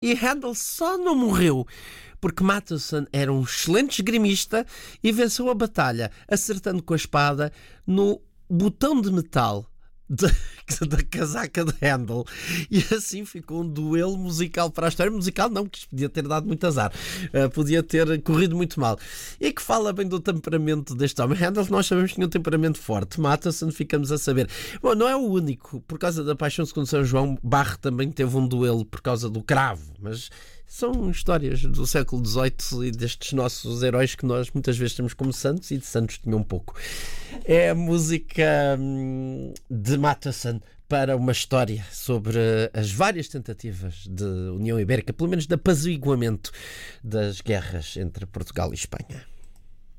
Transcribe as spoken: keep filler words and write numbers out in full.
E Handel só não morreu porque Mattheson era um excelente esgrimista e venceu a batalha, acertando com a espada no botão de metal da, da casaca de Handel. E assim ficou um duelo musical para a história. Musical não, que isto podia ter dado muito azar. Uh, podia ter corrido muito mal. E que fala bem do temperamento deste homem. Handel, nós sabemos que tinha um temperamento forte. Mattheson, ficamos a saber. Bom, não é o único. Por causa da Paixão segundo São João, Bach também teve um duelo por causa do cravo. Mas são histórias do século dezoito e destes nossos heróis que nós muitas vezes temos como santos, e de santos tinha um pouco. É a música hum, de Mattheson para uma história sobre as várias tentativas de União Ibérica, pelo menos de apaziguamento das guerras entre Portugal e Espanha.